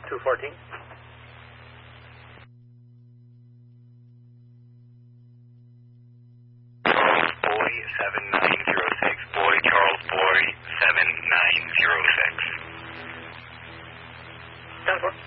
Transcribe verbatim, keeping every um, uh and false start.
two fourteen. Boy seven nine zero six. Boy Charles Boy seven nine zero six. ten four.